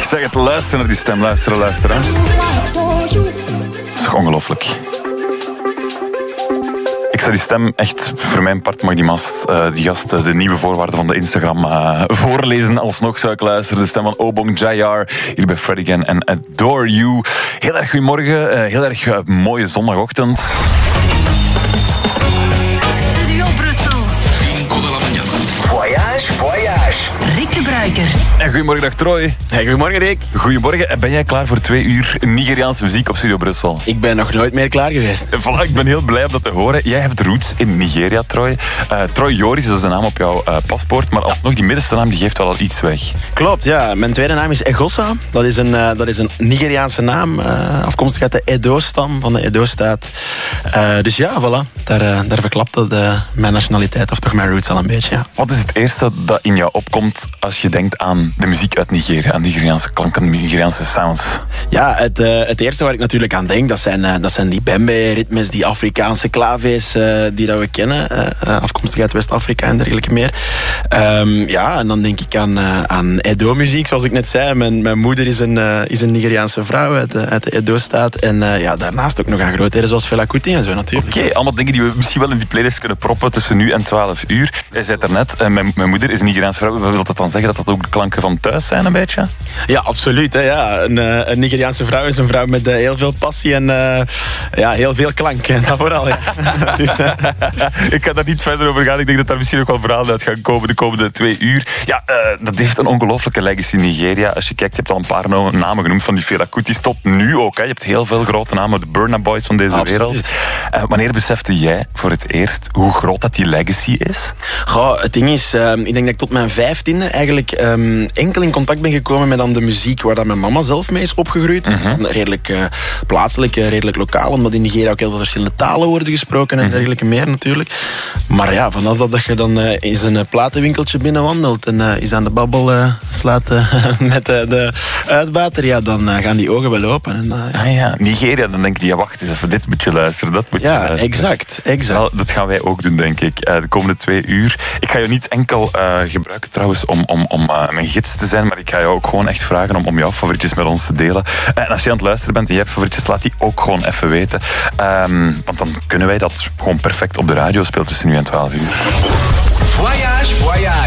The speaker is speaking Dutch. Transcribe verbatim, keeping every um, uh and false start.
zeg het, luister naar die stem, luisteren, luisteren. Dat is toch ongelooflijk. Ik zou die stem echt, voor mijn part mag die, mast, uh, die gast uh, de nieuwe voorwaarden van de Instagram uh, voorlezen. Alsnog zou ik luisteren. De stem van Obong Jayar, hier bij Fred Again en Adore You. Heel erg goedemorgen, uh, heel erg uh, mooie zondagochtend. Studio Brussel. Voyage, voyage. Rick de Bruiker. En goedemorgen, dag Troy. Hey, goedemorgen Rick. Goedemorgen, ben jij klaar voor twee uur Nigeriaanse muziek op Studio Brussel? Ik ben nog nooit meer klaar geweest. Voilà, ik ben heel blij om dat te horen. Jij hebt roots in Nigeria, Troy. Uh, Troy Joris, dat is de naam op jouw uh, paspoort, maar alsnog die middenste naam die geeft wel al iets weg. Klopt, ja. Mijn tweede naam is Egossa. Dat is een, uh, dat is een Nigeriaanse naam, uh, afkomstig uit de Edo-stam, van de Edo-staat. Uh, dus ja, voilà, daar, uh, daar verklapt dat uh, mijn nationaliteit, of toch mijn roots al een beetje. Ja. Wat is het eerste dat in jou opkomt als je denkt aan de muziek uit Nigeria, aan Nigeriaanse klanken, Nigeriaanse sounds? Ja, het, uh, het eerste waar ik natuurlijk aan denk, dat zijn, uh, dat zijn die bembe-ritmes, die Afrikaanse klaves uh, die dat we kennen, uh, afkomstig uit West-Afrika en dergelijke meer. Um, ja, en dan denk ik aan, uh, aan Edo-muziek, zoals ik net zei. Mijn, mijn moeder is een, uh, is een Nigeriaanse vrouw uit de, uit de Edo-staat. En uh, ja, daarnaast ook nog aan grootheden zoals Fela Kuti en zo natuurlijk. Oké, okay, allemaal dingen die we misschien wel in die playlist kunnen proppen tussen nu en twaalf uur. Jij zei het daarnet, uh, mijn, mijn moeder is een Nigeriaanse vrouw. Wil dat dan zeggen dat dat ook de klanken van thuis zijn een beetje? Ja, absoluut. Hè, ja. Een, uh, een Nigeriaanse vrouw is een vrouw met uh, heel veel passie en uh, ja, heel veel klank. Dat vooral. Ja. Dus, uh... ik ga daar niet verder over gaan. Ik denk dat daar misschien ook wel verhalen uit gaan komen de komende twee uur. Ja, uh, dat heeft een ongelofelijke legacy in Nigeria. Als je kijkt, je hebt al een paar namen genoemd van die Fela Kutis tot nu ook. Hè. Je hebt heel veel grote namen, de Burna Boys van deze absoluut. wereld. Uh, wanneer besefte jij voor het eerst hoe groot dat die legacy is? Goh, het ding is, uh, ik denk dat ik tot mijn vijftiende eigenlijk um, enkel in contact ben gekomen met dan de muziek waar dat mijn mama zelf mee is opgegroeid. Mm-hmm. Redelijk uh, plaatselijk, uh, redelijk lokaal, omdat in Nigeria ook heel veel verschillende talen worden gesproken en mm-hmm. dergelijke meer natuurlijk. Maar ja, vanaf dat je dan uh, in een uh, platenwinkeltje binnenwandelt en uh, is aan de babbel uh, slaat uh, met uh, de uitbater, ja, dan uh, gaan die ogen wel open. En, uh, ja. Ah ja, Nigeria, dan denk je, ja, wacht eens even, dit moet je luisteren, dat moet je ja, luisteren. exact, exact. Wel, dat gaan wij ook doen, denk ik, uh, de komende twee uur. Ik ga je niet enkel uh, gebruiken trouwens om, om, om uh, mijn gids te zijn, maar ik ga je ook gewoon echt vragen om, om jouw favorietjes met ons te delen. Uh, en als je aan het luisteren bent en je hebt favorietjes, laat die ook gewoon even weten. Um, want dan kunnen wij dat gewoon perfect op de radio spelen tussen nu en twaalf uur. Voyage, voyage.